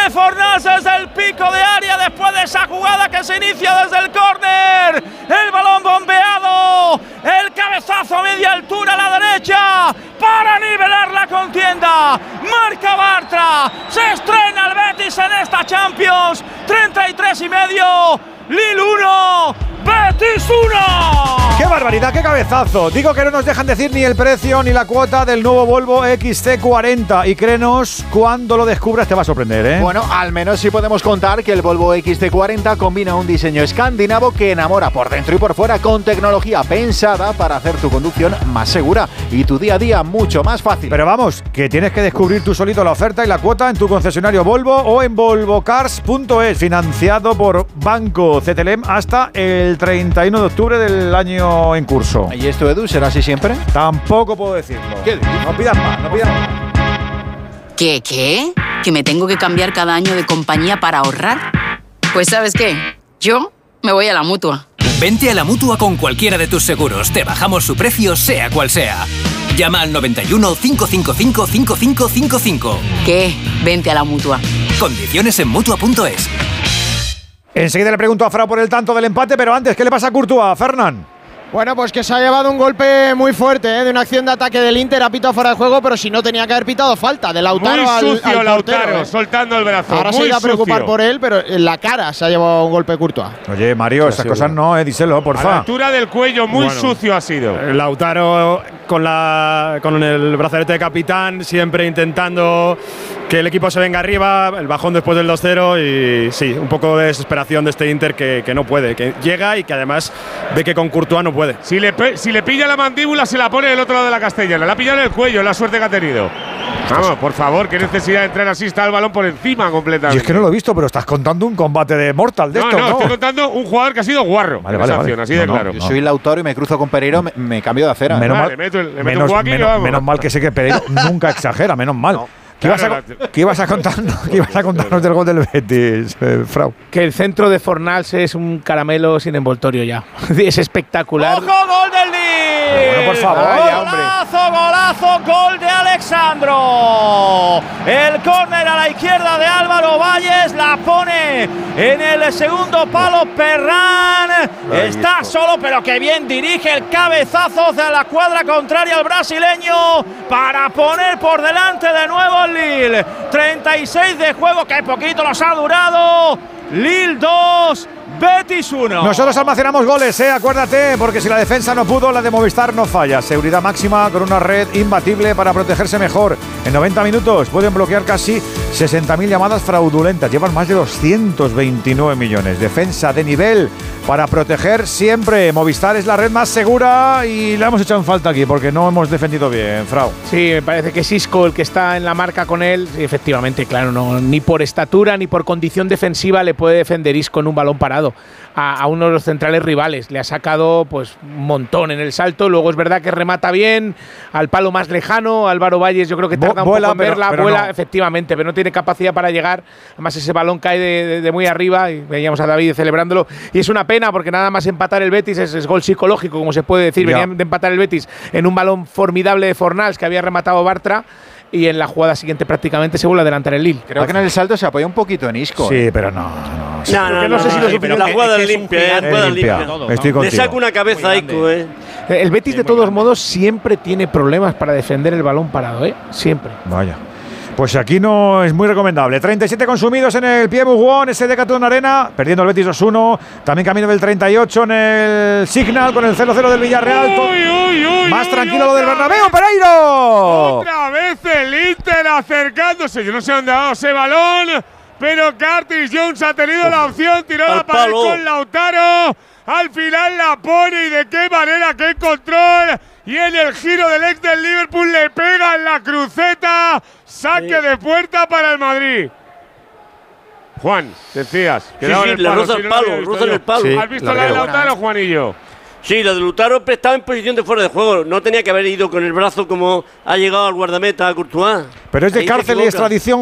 de Fornals desde el pico de área después de esa jugada que se inicia desde el córner. El balón bombeado, el cabezazo a media altura a la derecha para nivelar la contienda. Marca Bartra, se estrena el Betis en esta Champions. 33,5, Lille 1, Betis 1. ¡Qué barbaridad, qué cabezazo! Digo que no nos dejan decir ni el precio ni la cuota del nuevo Volvo XC40 y créenos, cuando lo descubras te va a sorprender, ¿eh? Bueno, al menos sí podemos contar que el Volvo XC40 combina un diseño escandinavo que enamora por dentro y por fuera con tecnología pensada para hacer tu conducción más segura y tu día a día mucho más fácil. Pero vamos, que tienes que descubrir tú solito la oferta y la cuota en tu concesionario Volvo o en volvocars.es, financiado por Banco CTLM hasta el 31 de octubre del año en curso. ¿Y esto, Edu, será así siempre? Tampoco puedo decirlo. ¿Qué dices? No pidas más, no pidas más. ¿Qué? ¿Que me tengo que cambiar cada año de compañía para ahorrar? Pues ¿sabes qué? Yo me voy a la Mutua. Vente a la Mutua con cualquiera de tus seguros. Te bajamos su precio, sea cual sea. Llama al 91 555 5555. ¿Qué? Vente a la Mutua. Condiciones en Mutua.es. Enseguida le pregunto a Fra por el tanto del empate, pero antes, ¿qué le pasa a Courtois, Fernán? Bueno, pues que se ha llevado un golpe muy fuerte de una acción de ataque del Inter, ha pitado fuera de juego, pero si no tenía que haber pitado falta de Lautaro muy sucio al portero, Lautaro, soltando el brazo. Ahora muy se iba a preocupar sucio. por él, pero en la cara se ha llevado un golpe Courtois. Oye, Mario, estas cosas no, díselo, A la porfa. altura del cuello, muy sucio ha sido. Lautaro con el brazalete de capitán, siempre intentando que el equipo se venga arriba, el bajón después del 2-0 y sí, un poco de desesperación de este Inter que no puede, que llega y que además ve que con Courtois no puede. Si le pilla la mandíbula, se la pone del otro lado de la castellana. Le ha pillado en el cuello, la suerte que ha tenido. Vamos, por favor, qué necesidad de entrar así, está el balón por encima completamente. Y es que no lo he visto, pero estás contando un combate de Mortal de esto, ¿no? estoy contando un jugador que ha sido guarro. Vale, así de claro. Yo soy Lautaro y me cruzo con Pereiro, me cambio de acera. Menos mal, le meto un guaki y vamos. menos mal que sé que Pereiro nunca exagera, menos mal. No. ¿Qué ibas a contarnos del gol del Betis, Frau? Que el centro de Fornals es un caramelo sin envoltorio ya. Es espectacular. ¡Ojo, gol del Lille! Bueno, por favor. Golazo, gol de Alexandro. El córner a la izquierda de Álvaro Valles, la pone en el segundo palo Perrán. Está solo, pero que bien dirige el cabezazo hacia la cuadra contraria al brasileño para poner por delante de nuevo el Lille. 36 de juego, que poquito nos ha durado. Lille 2, Betis 1. Nosotros almacenamos goles, acuérdate, porque si la defensa no pudo, la de Movistar no falla. Seguridad máxima con una red imbatible para protegerse mejor. En 90 minutos pueden bloquear casi 60.000 llamadas fraudulentas. Llevan más de 229 millones. Defensa de nivel para proteger siempre. Movistar es la red más segura y la hemos echado en falta aquí porque no hemos defendido bien, Frau. Sí, me parece que es Isco el que está en la marca con él. Sí, efectivamente, claro, no, ni por estatura ni por condición defensiva le puede defender Isco en un balón parado a uno de los centrales rivales. Le ha sacado pues un montón en el salto. Luego es verdad que remata bien al palo más lejano. Álvaro Valles yo creo que tarda un poco en verla. Vuela, no. Efectivamente, pero no tiene capacidad para llegar. Además ese balón cae de muy arriba y veíamos a David celebrándolo. Y es una pena porque nada más empatar el Betis es gol psicológico, como se puede decir. Venían de empatar el Betis en un balón formidable de Fornals que había rematado Bartra. Y en la jugada siguiente prácticamente se vuelve a adelantar el Lille. Creo que en el salto se apoya un poquito en Isco. Sí, pero no sé si la jugada es limpia, Estoy contigo. Le saca una cabeza a Isco, El Betis de todos modos siempre tiene problemas para defender el balón parado, siempre. Vaya. Pues aquí no es muy recomendable. 37 consumidos en el Pierre Mougon, ese Decathlon Arena, perdiendo el Betis 2-1. También camino del 38 en el Signal con el 0-0 del Villarreal. Más tranquilo lo del Bernabéu, Pereiro. Otra vez el Inter acercándose. Yo no sé dónde ha dado ese balón, pero Curtis Jones ha tenido la opción, tiró la pared con Lautaro. Al final la pone y de qué manera, qué control. Y en el giro del ex del Liverpool le pega en la cruceta. Saque de puerta para el Madrid. Juan, decías. Sí, le roza el palo, Sí, ¿has visto la de Lautaro, Juanillo? Sí, la de Lautaro estaba en posición de fuera de juego. No tenía que haber ido con el brazo como ha llegado al guardameta a Courtois. Pero es de cárcel y extradición